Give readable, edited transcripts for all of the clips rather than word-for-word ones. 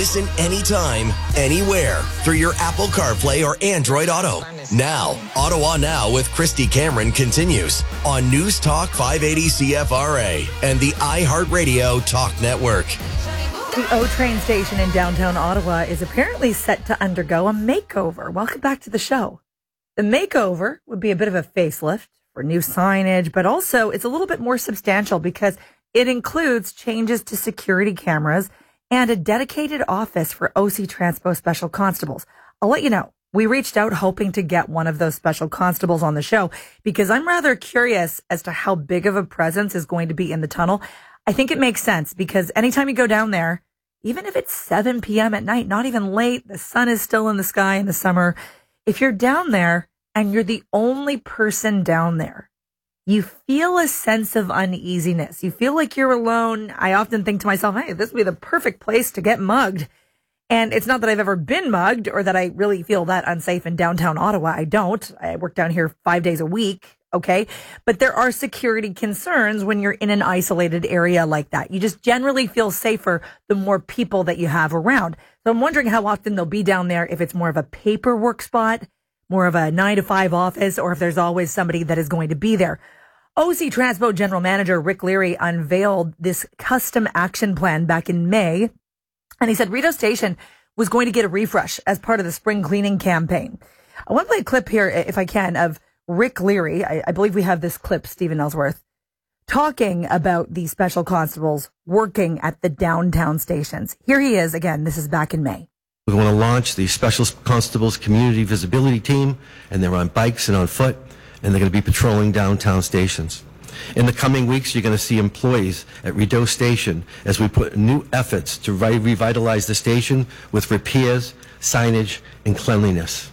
Listen anytime, anywhere through your Apple CarPlay or Android Auto. Now, Ottawa Now with Christy Cameron continues on News Talk 580 CFRA and the iHeartRadio Talk Network. The O train station in downtown Ottawa is apparently set to undergo a makeover. Welcome back to the show. The makeover would be a bit of a facelift for new signage, but also it's a little bit more substantial because it includes changes to security cameras and a dedicated office for OC Transpo special constables. I'll let you know. We reached out hoping to get one of those special constables on the show because I'm rather curious as to how big of a presence is going to be in the tunnel. I think it makes sense because anytime you go down there, even if it's 7 p.m. at night, not even late, the sun is still in the sky in the summer. If you're down there and you're the only person down there, you feel a sense of uneasiness. You feel like you're alone. I often think to myself, hey, this would be the perfect place to get mugged. And it's not that I've ever been mugged or that I really feel that unsafe in downtown Ottawa. I don't. I work down here 5 days a week. Okay. But there are security concerns when you're in an isolated area like that. You just generally feel safer the more people that you have around. So I'm wondering how often they'll be down there, if it's more of a paperwork spot, more of a 9-to-5 office, or if there's always somebody that is going to be there. OC Transpo General Manager Rick Leary unveiled this custom action plan back in May. And he said Rideau Station was going to get a refresh as part of the spring cleaning campaign. I want to play a clip here, if I can, of Rick Leary. I believe we have this clip, Stephen Ellsworth, talking about the special constables working at the downtown stations. Here he is again. This is back in May. We want to launch the Special Constables Community Visibility Team, and they're on bikes and on foot, and they're going to be patrolling downtown stations. In the coming weeks, you're going to see employees at Rideau Station as we put new efforts to revitalize the station with repairs, signage, and cleanliness.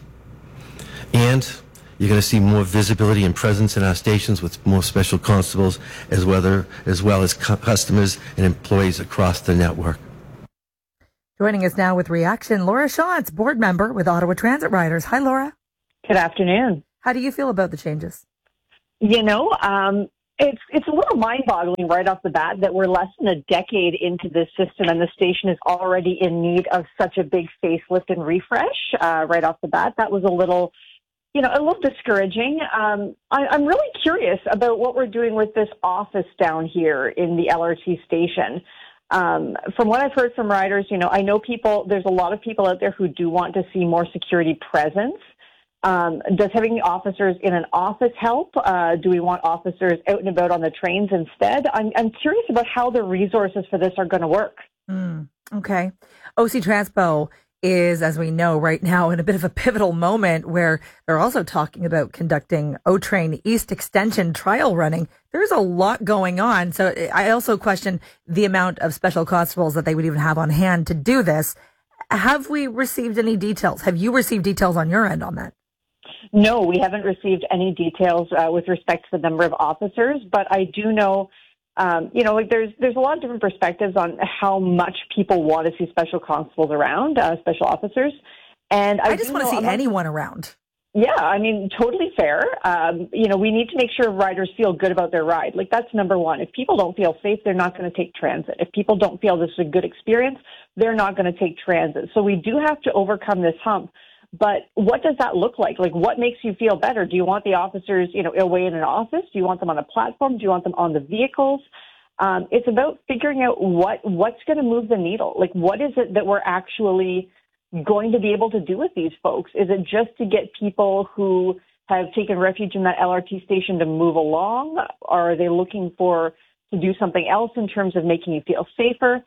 And you're going to see more visibility and presence in our stations with more special constables as well as customers and employees across the network. Joining us now with reaction, Laura Shantz, board member with Ottawa Transit Riders. Hi, Laura. Good afternoon. How do you feel about the changes? You know, it's a little mind-boggling right off the bat that we're less than a decade into this system and the station is already in need of such a big facelift and refresh right off the bat. That was a little discouraging. I'm really curious about what we're doing with this office down here in the LRT station. From what I've heard from riders, I know there's a lot of people out there who do want to see more security presence. Does having the officers in an office help? Do we want officers out and about on the trains instead? I'm curious about how the resources for this are going to work. Okay. OC Transpo is, as we know right now, in a bit of a pivotal moment where they're also talking about conducting O-Train East Extension trial running. There's a lot going on. So I also question the amount of special constables that they would even have on hand to do this. Have we received any details? Have you received details on your end on that? No, we haven't received any details with respect to the number of officers, but I do know there's a lot of different perspectives on how much people want to see special constables around, special officers. And I just want to see anyone around. Yeah, I mean, totally fair. We need to make sure riders feel good about their ride. Like, that's number one. If people don't feel safe, they're not going to take transit. If people don't feel this is a good experience, they're not going to take transit. So we do have to overcome this hump. But what does that look like? Like, what makes you feel better? Do you want the officers, away in an office? Do you want them on a platform? Do you want them on the vehicles? It's about figuring out what's going to move the needle. Like, what is it that we're actually going to be able to do with these folks? Is it just to get people who have taken refuge in that LRT station to move along? Or are they looking to do something else in terms of making you feel safer?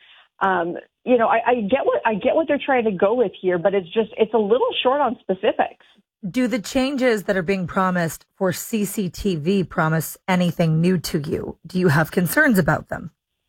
I get what they're trying to go with here, but it's a little short on specifics. Do the changes that are being promised for CCTV promise anything new to you? Do you have concerns about them?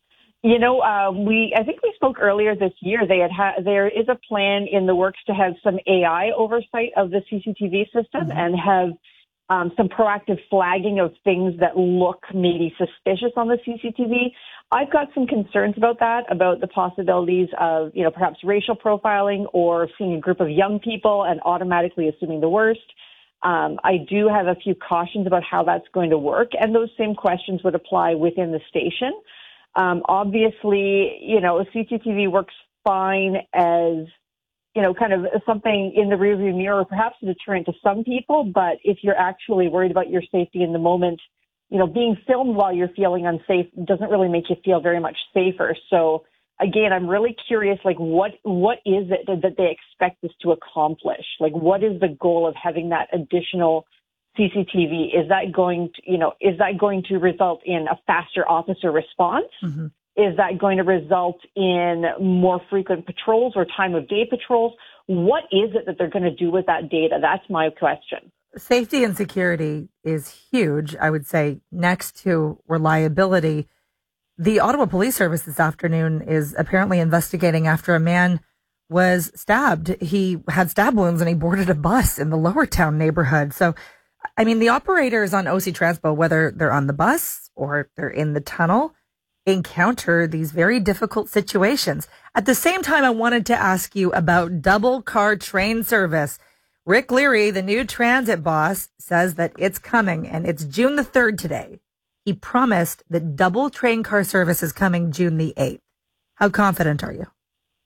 I think we spoke earlier this year. There is a plan in the works to have some AI oversight of the CCTV system and have some proactive flagging of things that look maybe suspicious on the CCTV. I've got some concerns about that, about the possibilities of, perhaps racial profiling or seeing a group of young people and automatically assuming the worst. I do have a few cautions about how that's going to work, and those same questions would apply within the station. Obviously, CCTV works fine as, kind of something in the rearview mirror, perhaps a deterrent to some people. But if you're actually worried about your safety in the moment, being filmed while you're feeling unsafe doesn't really make you feel very much safer. So again, I'm really curious, what is it that they expect this to accomplish? What is the goal of having that additional CCTV? Is that going to result in a faster officer response? Mm-hmm. Is that going to result in more frequent patrols or time of day patrols? What is it that they're going to do with that data? That's my question. Safety and security is huge, I would say, next to reliability. The Ottawa Police Service this afternoon is apparently investigating after a man was stabbed. He had stab wounds and he boarded a bus in the Lower Town neighborhood. So, the operators on OC Transpo, whether they're on the bus or they're in the tunnel, encounter these very difficult situations. At the same time, I wanted to ask you about double car train service. Rick Leary, the new transit boss, says that it's coming, and it's June the 3rd today. He promised that double train car service is coming June the 8th. How confident are you?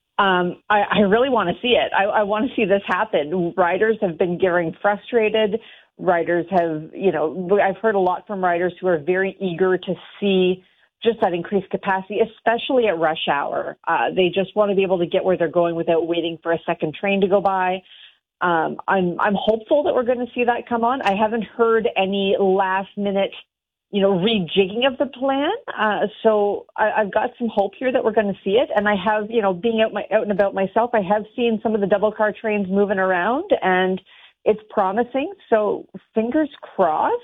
I really want to see it. I want to see this happen. Riders have been getting frustrated. Riders have, I've heard a lot from riders who are very eager to see just that increased capacity, especially at rush hour. They just want to be able to get where they're going without waiting for a second train to go by. I'm hopeful that we're going to see that come on. I haven't heard any last minute, rejigging of the plan. So I've got some hope here that we're going to see it. And I have, being out and about myself, I have seen some of the double car trains moving around, and it's promising. So fingers crossed.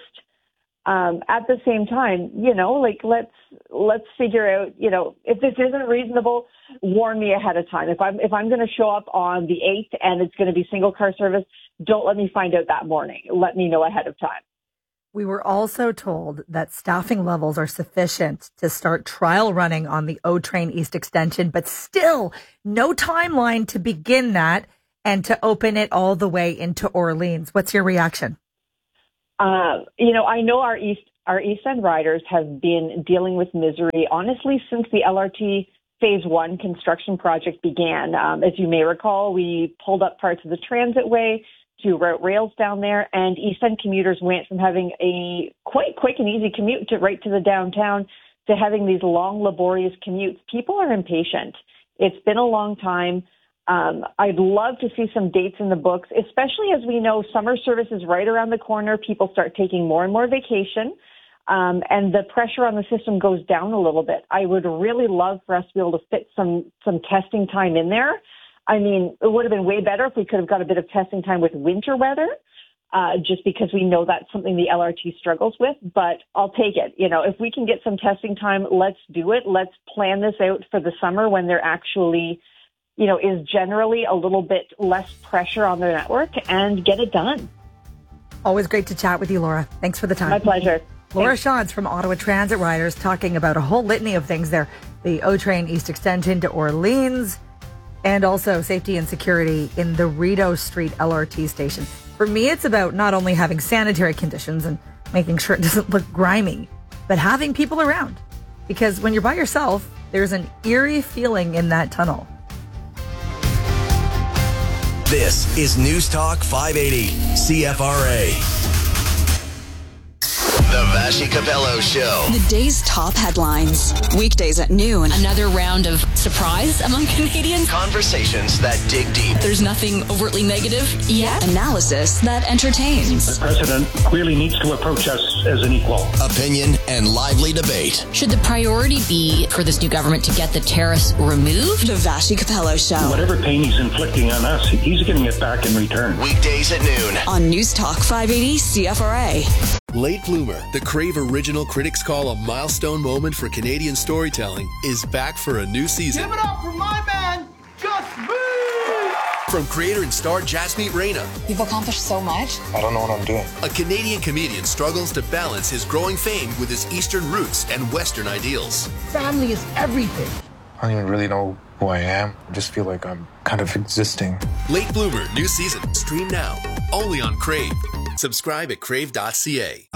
At the same time, let's figure out, if this isn't reasonable, warn me ahead of time. If I'm going to show up on the 8th and it's going to be single car service, don't let me find out that morning. Let me know ahead of time. We were also told that staffing levels are sufficient to start trial running on the O-Train East Extension, but still no timeline to begin that and to open it all the way into Orleans. What's your reaction? I know our East End riders have been dealing with misery, honestly, since the LRT Phase 1 construction project began. As you may recall, we pulled up parts of the Transitway to route rails down there, and East End commuters went from having a quite quick and easy commute right to the downtown to having these long, laborious commutes. People are impatient. It's been a long time. I'd love to see some dates in the books, especially as we know summer service is right around the corner. People start taking more and more vacation, and the pressure on the system goes down a little bit. I would really love for us to be able to fit some testing time in there. It would have been way better if we could have got a bit of testing time with winter weather, just because we know that's something the LRT struggles with. But I'll take it. If we can get some testing time, let's do it. Let's plan this out for the summer when they're actually is generally a little bit less pressure on the network, and get it done. Always great to chat with you, Laura. Thanks for the time. My pleasure. Laura Shawns from Ottawa Transit Riders talking about a whole litany of things there. The O-Train East Extension to Orleans, and also safety and security in the Rideau Street LRT station. For me, it's about not only having sanitary conditions and making sure it doesn't look grimy, but having people around. Because when you're by yourself, there's an eerie feeling in that tunnel. This is News Talk 580 CFRA. The Vassy Capello Show. The day's top headlines. Weekdays at noon. Another round of surprise among Canadians. Conversations that dig deep. There's nothing overtly negative yet. Analysis that entertains. The president clearly needs to approach us as an equal. Opinion and lively debate. Should the priority be for this new government to get the tariffs removed? The Vassy Capello Show. Whatever pain he's inflicting on us, he's getting it back in return. Weekdays at noon. On News Talk 580 CFRA. Late Bloomer, the Crave original critics call a milestone moment for Canadian storytelling, is back for a new season. Give it up for my man, Just Me! From creator and star Jasmeet Reyna. You've accomplished so much. I don't know what I'm doing. A Canadian comedian struggles to balance his growing fame with his Eastern roots and Western ideals. Family is everything. I don't even really know who I am. I just feel like I'm kind of existing. Late Bloomer, new season. Stream now. Only on Crave. Subscribe at crave.ca.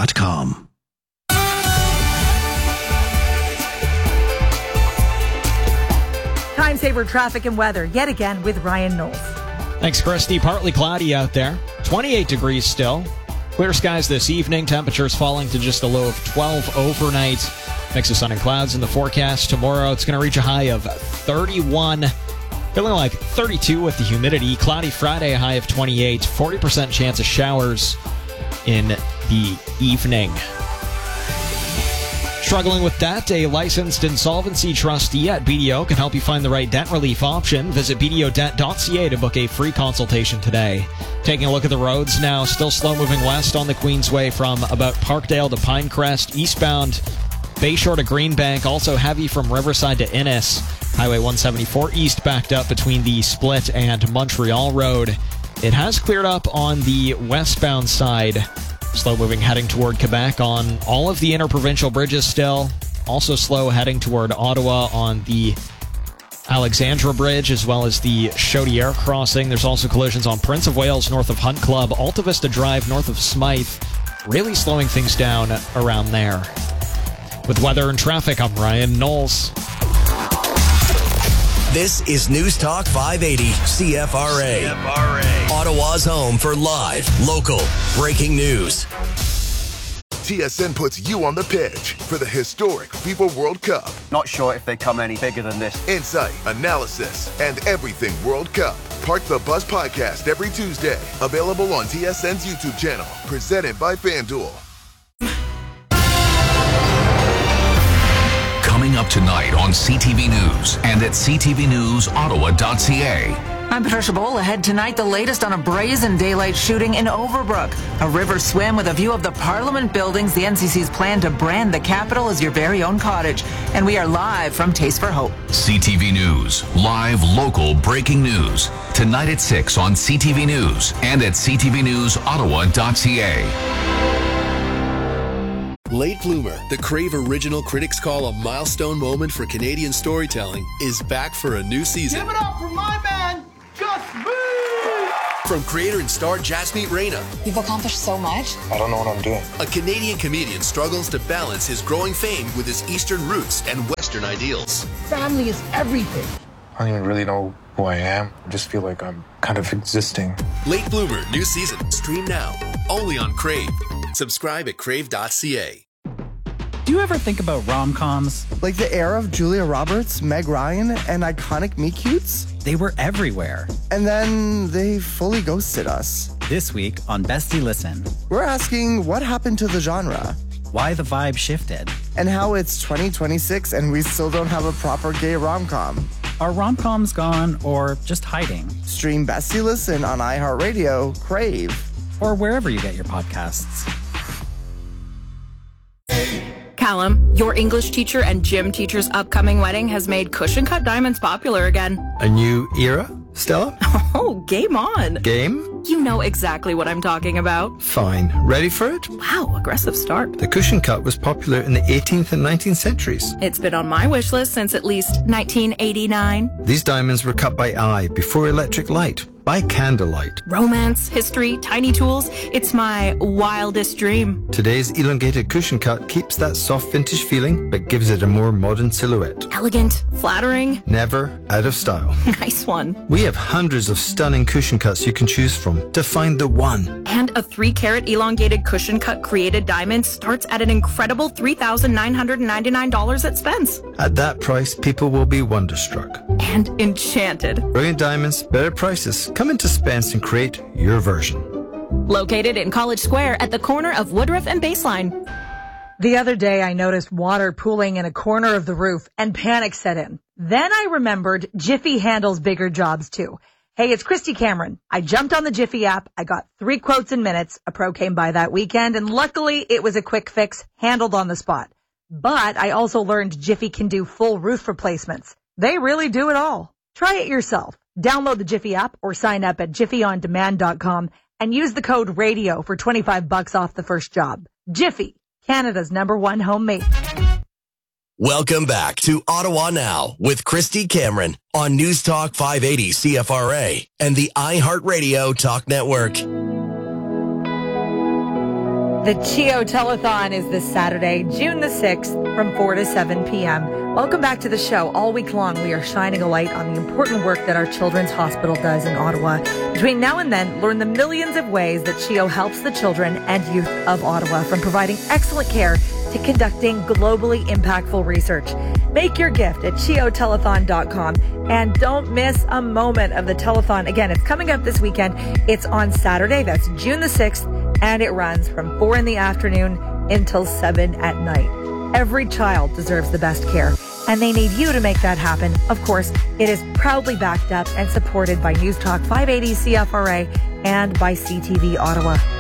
Time saver traffic and weather yet again with Ryan Knowles. Thanks, Christy. Partly cloudy out there. 28 degrees still. Clear skies this evening. Temperatures falling to just a low of 12 overnight. Mix of sun and clouds in the forecast. Tomorrow it's going to reach a high of 31. Feeling like 32 with the humidity. Cloudy Friday, a high of 28. 40% chance of showers in the evening. Struggling with debt? A licensed insolvency trustee at BDO can help you find the right debt relief option. Visit bdodebt.ca to book a free consultation today. Taking a look at the roads now, still slow moving west on the Queensway from about Parkdale to Pinecrest, eastbound Bayshore to Greenbank, also heavy from Riverside to Innis. Highway 174 east backed up between the Split and Montreal Road. It has cleared up on the westbound side. Slow moving heading toward Quebec on all of the interprovincial bridges still. Also slow heading toward Ottawa on the Alexandra Bridge as well as the Chaudière crossing. There's also collisions on Prince of Wales north of Hunt Club, Alta Vista Drive north of Smythe. Really slowing things down around there. With weather and traffic, I'm Ryan Knowles. This is News Talk 580 CFRA. Ottawa's home for live, local, breaking news. TSN puts you on the pitch for the historic FIFA World Cup. Not sure if they come any bigger than this. Insight, analysis, and everything World Cup. Park the Bus podcast every Tuesday. Available on TSN's YouTube channel. Presented by FanDuel. Coming up tonight on CTV News and at ctvnewsottawa.ca. I'm Patricia Bowl. Ahead tonight, the latest on a brazen daylight shooting in Overbrook. A river swim with a view of the Parliament buildings. The NCC's plan to brand the capital as your very own cottage. And we are live from Taste for Hope. CTV News, live, local, breaking news. Tonight at 6 on CTV News and at ctvnewsottawa.ca. Late Bloomer, the Crave original critics call a milestone moment for Canadian storytelling, is back for a new season. Give it up for my man, Gus Boo! From creator and star Jasmeet Reyna. You've accomplished so much. I don't know what I'm doing. A Canadian comedian struggles to balance his growing fame with his Eastern roots and Western ideals. Family is everything. I don't even really know who I am. I just feel like I'm kind of existing. Late Bloomer, new season. Stream now. Only on Crave. Subscribe at crave.ca. Do you ever think about rom-coms? Like the era of Julia Roberts, Meg Ryan, and iconic meet-cutes? They were everywhere. And then they fully ghosted us. This week on Bestie Listen, we're asking what happened to the genre? Why the vibe shifted? And how it's 2026 and we still don't have a proper gay rom-com. Are rom-coms gone or just hiding? Stream Bestie Listen on iHeartRadio, Crave, or wherever you get your podcasts. Callum, your English teacher and gym teacher's upcoming wedding has made cushion cut diamonds popular again. A new era, Stella? Oh, game on. Game? You know exactly what I'm talking about. Fine. Ready for it? Wow, aggressive start. The cushion cut was popular in the 18th and 19th centuries. It's been on my wish list since at least 1989. These diamonds were cut by eye before electric light. By candlelight. Romance, history, tiny tools. It's my wildest dream. Today's elongated cushion cut keeps that soft vintage feeling, but gives it a more modern silhouette. Elegant, flattering. Never out of style. Nice one. We have hundreds of stunning cushion cuts you can choose from to find the one. And a 3-carat elongated cushion cut created diamond starts at an incredible $3,999 at Spence. At that price, people will be wonderstruck. And enchanted. Brilliant diamonds, better prices. Come into Spence and create your version. Located in College Square at the corner of Woodruff and Baseline. The other day, I noticed water pooling in a corner of the roof and panic set in. Then I remembered Jiffy handles bigger jobs too. Hey, it's Christy Cameron. I jumped on the Jiffy app. I got 3 quotes in minutes. A pro came by that weekend, and luckily it was a quick fix handled on the spot. But I also learned Jiffy can do full roof replacements. They really do it all. Try it yourself. Download the Jiffy app or sign up at jiffyondemand.com and use the code RADIO for $25 off the first job. Jiffy, Canada's #1 homemade. Welcome back to Ottawa Now with Christy Cameron on News Talk 580 CFRA and the iHeartRadio Talk Network. The CHEO Telethon is this Saturday, June the 6th from 4 to 7 p.m. Welcome back to the show. All week long, we are shining a light on the important work that our Children's Hospital does in Ottawa. Between now and then, learn the millions of ways that CHEO helps the children and youth of Ottawa, from providing excellent care to conducting globally impactful research. Make your gift at CHEOtelethon.com and don't miss a moment of the telethon. Again, it's coming up this weekend. It's on Saturday. That's June the 6th, and it runs from 4 in the afternoon until 7 at night. Every child deserves the best care, and they need you to make that happen. Of course, it is proudly backed up and supported by News Talk 580 CFRA and by CTV Ottawa.